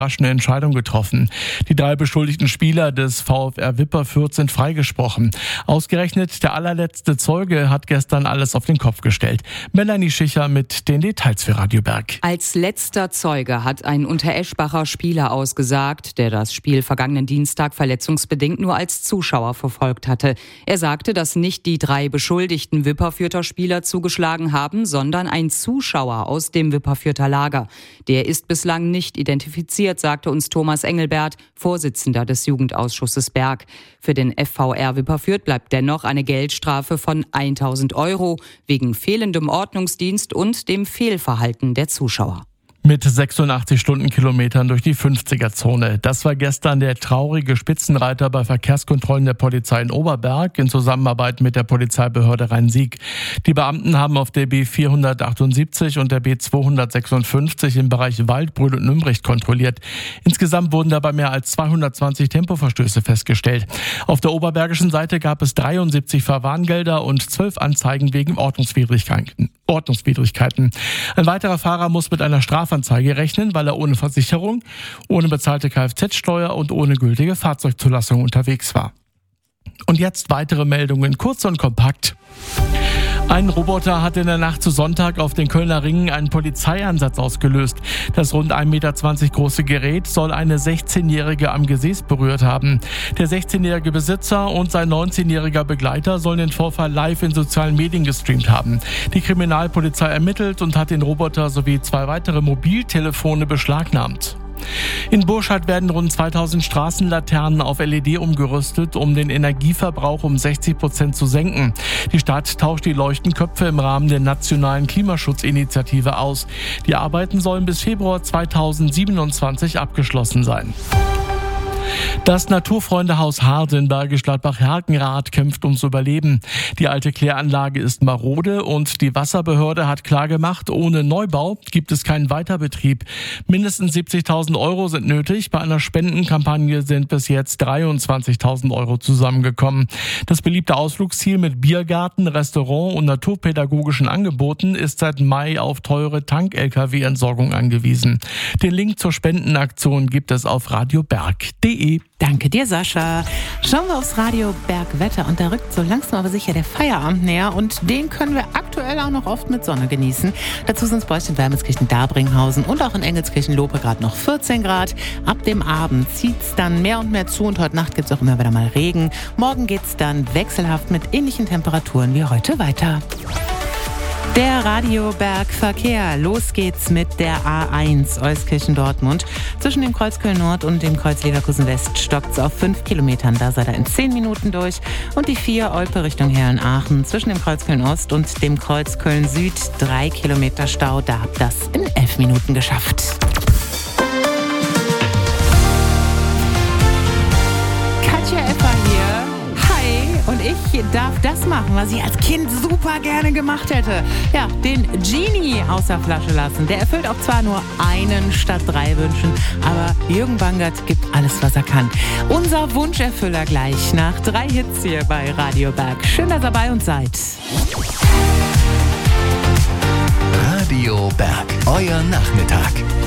Eine Entscheidung getroffen. Die 3 beschuldigten Spieler des VfR Wipperfürth sind freigesprochen. Ausgerechnet der allerletzte Zeuge hat gestern alles auf den Kopf gestellt. Melanie Schicher mit den Details für Radio Berg. Als letzter Zeuge hat ein Untereschbacher Spieler ausgesagt, der das Spiel vergangenen Dienstag verletzungsbedingt nur als Zuschauer verfolgt hatte. Er sagte, dass nicht die 3 beschuldigten Wipperfürther Spieler zugeschlagen haben, sondern ein Zuschauer aus dem Wipperfürther Lager. Der ist bislang nicht identifiziert, sagte uns Thomas Engelbert, Vorsitzender des Jugendausschusses Berg. Für den FVR Wipperfürth bleibt dennoch eine Geldstrafe von 1.000 € wegen fehlendem Ordnungsdienst und dem Fehlverhalten der Zuschauer. Mit 86 Stundenkilometern durch die 50er-Zone. Das war gestern der traurige Spitzenreiter bei Verkehrskontrollen der Polizei in Oberberg in Zusammenarbeit mit der Polizeibehörde Rhein-Sieg. Die Beamten haben auf der B478 und der B256 im Bereich Waldbrühl und Nümbricht kontrolliert. Insgesamt wurden dabei mehr als 220 Tempoverstöße festgestellt. Auf der oberbergischen Seite gab es 73 Verwarngelder und 12 Anzeigen wegen Ordnungswidrigkeiten. Ein weiterer Fahrer muss mit einer Strafanzeige rechnen, weil er ohne Versicherung, ohne bezahlte Kfz-Steuer und ohne gültige Fahrzeugzulassung unterwegs war. Und jetzt weitere Meldungen, kurz und kompakt. Ein Roboter hat in der Nacht zu Sonntag auf den Kölner Ringen einen Polizeieinsatz ausgelöst. Das rund 1,20 Meter große Gerät soll eine 16-Jährige am Gesäß berührt haben. Der 16-jährige Besitzer und sein 19-jähriger Begleiter sollen den Vorfall live in sozialen Medien gestreamt haben. Die Kriminalpolizei ermittelt und hat den Roboter sowie 2 weitere Mobiltelefone beschlagnahmt. In Burscheid werden rund 2000 Straßenlaternen auf LED umgerüstet, um den Energieverbrauch um 60% zu senken. Die Stadt tauscht die Leuchtenköpfe im Rahmen der nationalen Klimaschutzinitiative aus. Die Arbeiten sollen bis Februar 2027 abgeschlossen sein. Das Naturfreundehaus Hard in Bergisch Gladbach-Herkenrath kämpft ums Überleben. Die alte Kläranlage ist marode und die Wasserbehörde hat klargemacht, ohne Neubau gibt es keinen Weiterbetrieb. Mindestens 70.000 € sind nötig. Bei einer Spendenkampagne sind bis jetzt 23.000 € zusammengekommen. Das beliebte Ausflugsziel mit Biergarten, Restaurant und naturpädagogischen Angeboten ist seit Mai auf teure Tank-LKW-Entsorgung angewiesen. Den Link zur Spendenaktion gibt es auf radioberg.de. Danke dir, Sascha. Schauen wir aufs Radio Bergwetter und da rückt so langsam aber sicher der Feierabend näher und den können wir aktuell auch noch oft mit Sonne genießen. Dazu sind es bei euch in Wermelskirchen-Darbringhausen und auch in Engelskirchen-Lope gerade noch 14 Grad. Ab dem Abend zieht es dann mehr und mehr zu und heute Nacht gibt es auch immer wieder mal Regen. Morgen geht es dann wechselhaft mit ähnlichen Temperaturen wie heute weiter. Der Radioberg-Verkehr. Los geht's mit der A1 Euskirchen-Dortmund. Zwischen dem Kreuz Köln-Nord und dem Kreuz Leverkusen-West stockt's auf 5 Kilometern. Da seid ihr in 10 Minuten durch. Und die 4 Olpe Richtung Herren-Aachen. Zwischen dem Kreuz Köln-Ost und dem Kreuz Köln-Süd 3 Kilometer Stau. Da habt das in 11 Minuten geschafft. Katja Effer hier. Hi. Und ich darf das machen, was ich als Kind super gerne gemacht hätte. Ja, den Genie aus der Flasche lassen. Der erfüllt auch zwar nur einen statt 3 Wünschen, aber Jürgen Bangert gibt alles, was er kann. Unser Wunscherfüller gleich nach 3 Hits hier bei Radio Berg. Schön, dass ihr bei uns seid. Radio Berg, euer Nachmittag.